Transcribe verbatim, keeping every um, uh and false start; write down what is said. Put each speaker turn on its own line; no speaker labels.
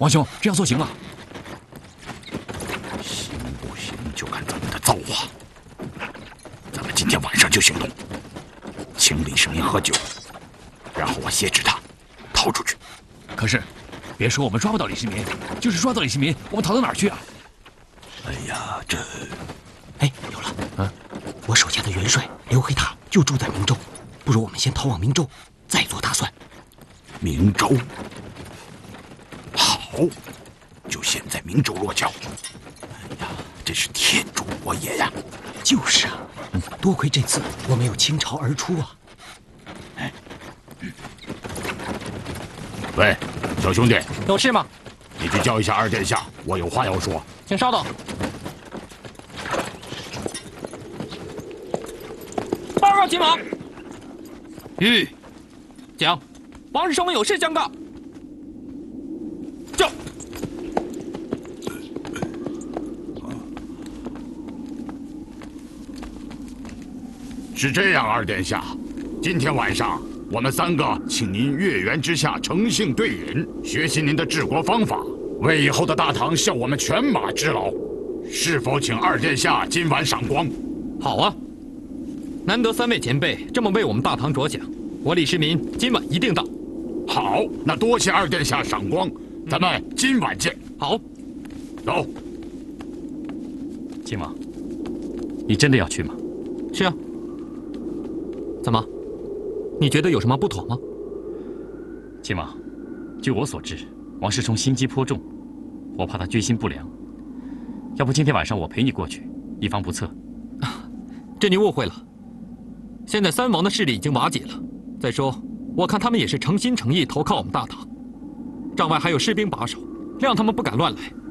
王兄，这样做行吗？
行不行就看咱们的造化。咱们今天晚上就行动，请李世民喝酒，然后我挟持他逃出去。
可是，别说我们抓不到李世民，就是抓到李世民，我们逃到哪儿去啊？
哎呀，这……
哎，有了！啊，我手下的元帅刘黑塔就住在明州，不如我们先逃往明州，再做打算。
明州，好，就先在明州落脚。哎呀，真是天助我也呀！
就是啊，多亏这次我没有倾巢而出啊！
哎，喂，小兄弟，
有事吗？
你去叫一下二殿下，我有话要说。
请稍等。报告秦王。
吁，
讲，王氏生问有事相告。就。
是这样，二殿下，今天晚上我们三个请您月圆之下诚信对饮，学习您的治国方法，为以后的大唐效我们犬马之劳。是否请二殿下今晚赏光？
好啊，难得三位前辈这么为我们大唐着想，我李世民今晚一定到。
好，那多谢二殿下赏光，咱们今晚见。
好，
走。
秦王，你真的要去吗？
是啊。怎么？你觉得有什么不妥吗？
秦王，据我所知，王世充心机颇重，我怕他居心不良。要不今天晚上我陪你过去，以防不测。
啊，这你误会了。现在三王的势力已经瓦解了。再说，我看他们也是诚心诚意投靠我们大唐，帐外还有士兵把守，让他们不敢乱来。